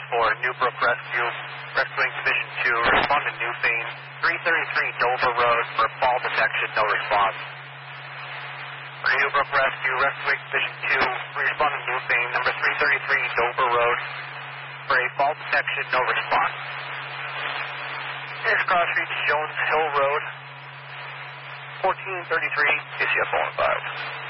for Newbrook Rescue, rescuing Division 2, respond to Newfane, 333 Dover Road for fall detection, no response. For Newbrook Rescue, rescuing Division 2, respond to Newfane, number 333 Dover Road for a fall detection, no response. Next cross reach Jones Hill Road, 1433, KCF 1-5.